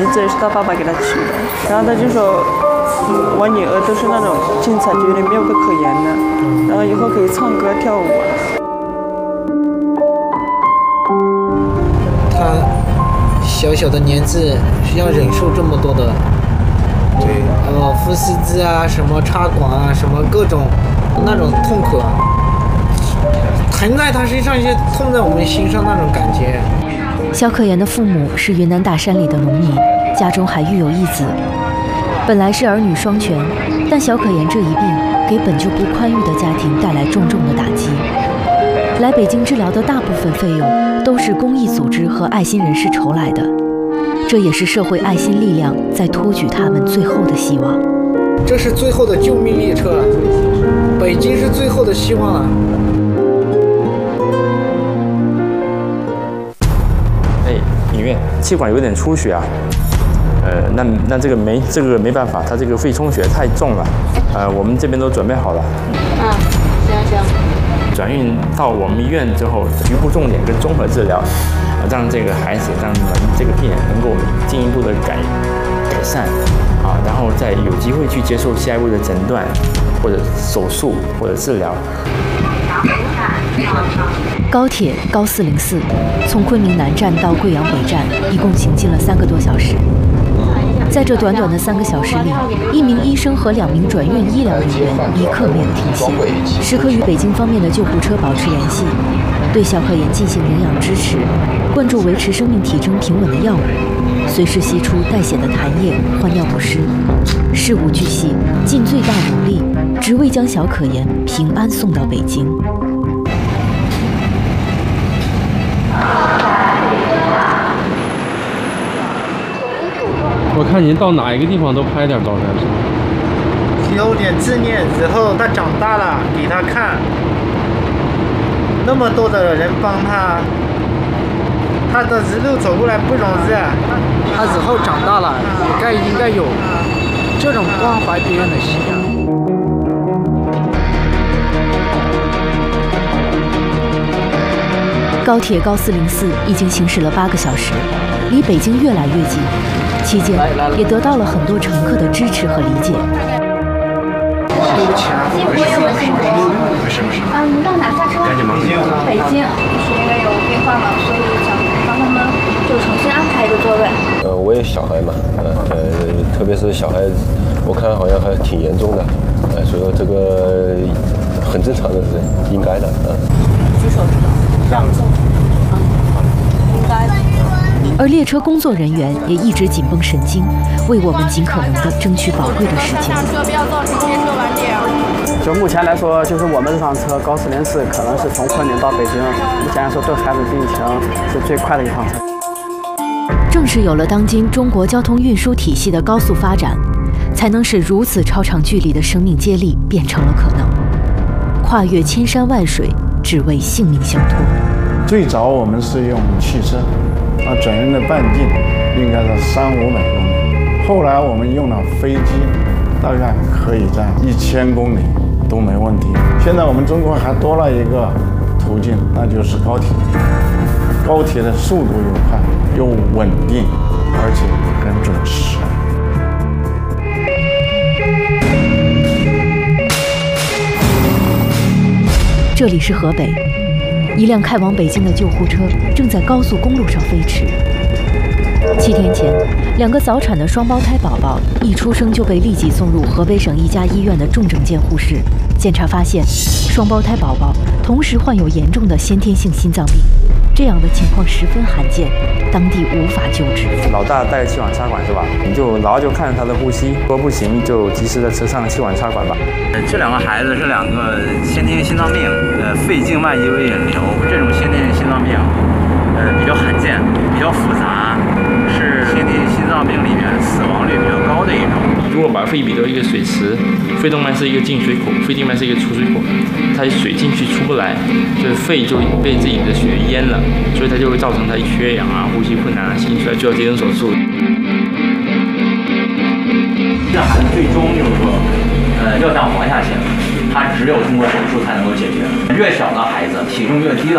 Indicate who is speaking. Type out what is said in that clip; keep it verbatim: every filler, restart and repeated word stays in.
Speaker 1: 字也是他爸爸给他起的。然后他就说，我女儿都是那种精彩绝伦、妙不可言的，然后以后可以唱歌跳舞。
Speaker 2: 他小小的年纪要忍受这么多的，对，呃，腹撕鸡啊，什么插管啊，什么各种那种痛苦啊，疼在他身上，也痛在我们心上那种感觉。
Speaker 3: 小可言的父母是云南大山里的农民，家中还育有一子。本来是儿女双全，但小可言这一病给本就不宽裕的家庭带来重重的打击。来北京治疗的大部分费用都是公益组织和爱心人士筹来的，这也是社会爱心力量在托举他们最后的希望。
Speaker 2: 这是最后的救命列车了，北京是最后的希望了。
Speaker 4: 哎，医院气管有点出血啊。呃，那那这个没这个没办法，他这个肺充血太重了，呃，我们这边都准备好了。
Speaker 5: 啊，行行。
Speaker 4: 转运到我们医院之后，局部重点跟综合治疗，让这个孩子，让这个病人能够进一步的改改善，啊，然后再有机会去接受下一步的诊断，或者手术或者治疗。
Speaker 3: 高铁高四零四从昆明南站到贵阳北站，一共行进了三个多小时。在这短短的三个小时里，一名医生和两名转运医疗人员一刻没有停歇，时刻与北京方面的救护车保持联系，对小可言进行营养支持，灌注维持生命体征平稳的药物，随时吸出带血的痰液换尿不湿，事无巨细，尽最大努力，只为将小可言平安送到北京。
Speaker 6: 我看您到哪一个地方都拍点照片，是吗？
Speaker 2: 有点纪念，以后他长大了给他看。那么多的人帮他，他的一路走过来不容易。他以后长大了也该应该有这种关怀别人的心啊。
Speaker 3: 高铁高四零四已经行驶了八个小时，离北京越来越近。期间也得到了很多乘客的支持和理解。
Speaker 2: 对不起啊，
Speaker 5: 辛苦也很辛苦。
Speaker 2: 不是不是。
Speaker 5: 啊，你们到哪下车？
Speaker 4: 赶紧忙。
Speaker 5: 北京，是因为有病患嘛，所以想帮他们就重新安排一个座位。
Speaker 7: 呃，我有小孩嘛，呃呃，特别是小孩，我看好像还挺严重的，呃，所以说这个很正常的，是应该的，嗯、呃。
Speaker 1: 举手指导，这样子，嗯，应该的。
Speaker 3: 而列车工作人员也一直紧绷神经，为我们尽可能地争取宝贵的时间。
Speaker 5: 下车不要造成列车晚点。
Speaker 8: 就目前来说，就是我们这趟车高四零四可能是从昆明到北京，目前来说对孩子病情是最快的一趟车。
Speaker 3: 正是有了当今中国交通运输体系的高速发展，才能使如此超长距离的生命接力变成了可能。跨越千山万水，只为性命相托。
Speaker 9: 最早我们是用汽车。啊，转运的半径应该是三五百公里，后来我们用了飞机，大概可以在一千公里都没问题。现在我们中国还多了一个途径，那就是高铁。高铁的速度又快又稳定，而且很准时。
Speaker 3: 这里是河北。一辆开往北京的救护车正在高速公路上飞驰。七天前，两个早产的双胞胎宝宝一出生就被立即送入河北省一家医院的重症监护室，检查发现，双胞胎宝宝同时患有严重的先天性心脏病，这样的情况十分罕见，当地无法救治。
Speaker 4: 老大带气管插管是吧？你就牢就看着他的呼吸，说不行就及时的车上气管插管吧。
Speaker 10: 这两个孩子是两个先天性心脏病，呃，肺静脉异位引流，这种先天性心脏病，呃，比较罕见，比较复杂，是先天性心脏病里面死亡率比较高的一种。
Speaker 4: 如果把肺比作一个水池，肺动脉是一个进水口，肺静脉是一个出水口，它水进去出不来，就是肺就被自己的血淹了，所以它就会造成它缺氧啊、呼吸困难啊、心衰，需要急诊手术。
Speaker 10: 这孩子最终就是说，呃，要想活下去，他只有通过手术才能够解决。越小的孩子，体重越低的。